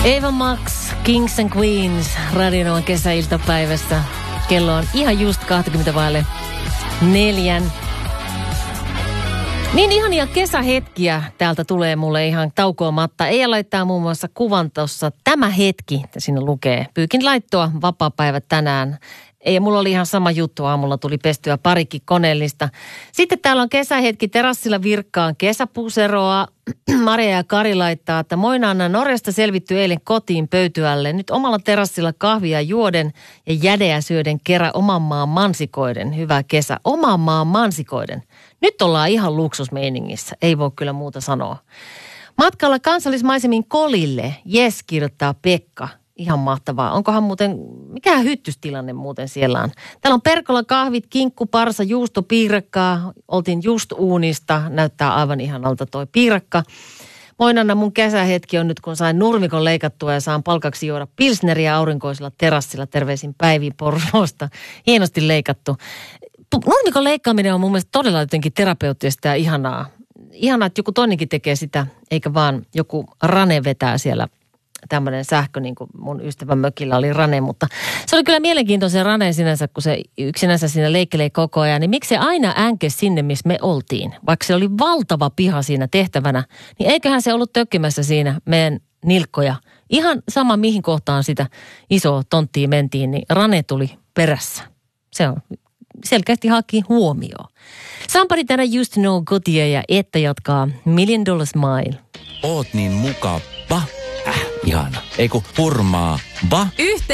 Eva Max, Kings and Queens, Radionovan kesäiltapäivässä. Kello on ihan just 4:20. Niin ihania kesähetkiä täältä tulee mulle ihan taukoamatta. Eija laittaa muun muassa kuvan tuossa tämä hetki, sinne lukee. Pyykin laittoa, vapaapäivä tänään. Ei, mulla oli ihan sama juttu, aamulla tuli pestyä parikin koneellista. Sitten täällä on kesähetki, terassilla virkkaan kesäpuseroa. Maria ja Kari laittaa, että moina Anna, Norjasta selvitty eilen kotiin pöytyälle. Nyt omalla terassilla kahvia juoden ja jädeä syöden kerran oman maan mansikoiden. Hyvä kesä. Oman maan mansikoiden. Nyt ollaan ihan luksusmeiningissä, ei voi kyllä muuta sanoa. Matkalla kansallismaisemin Kolille, jes, kirjoittaa Pekka. Ihan mahtavaa. Onkohan muuten, mikä hyttystilanne muuten siellä on? Täällä on perkola kahvit, kinkku, parsa, juusto, piirakkaa. Oltiin just uunista. Näyttää aivan ihanalta toi piirakka. Moin Anna, mun kesähetki on nyt, kun sain nurmikon leikattua ja saan palkaksi juoda pilsneriä aurinkoisella terassilla. Terveisin Päivi Porvoosta. Hienosti leikattu. Nurmikon leikkaaminen on mun mielestä todella jotenkin terapeuttista ja ihanaa. Ihanaa, että joku toinenkin tekee sitä, eikä vaan joku rane vetää siellä. Tämmöinen sähkö, niin kuin mun ystävän mökillä oli rane, mutta se oli kyllä mielenkiintoinen rane sinänsä, kun se yksinänsä siinä leikkelee koko ajan. Niin miksi se aina änkesi sinne, missä me oltiin? Vaikka se oli valtava piha siinä tehtävänä, niin eiköhän se ollut tökkimässä siinä meidän nilkkoja. Ihan sama, mihin kohtaan sitä isoa tonttia mentiin, niin rane tuli perässä. Se on selkeästi haki huomioon. Somebody that I used to know kotia ja että jatkaa $1 Million Smile. Oot niin mukava. Ihana. Ei kun hurmaa.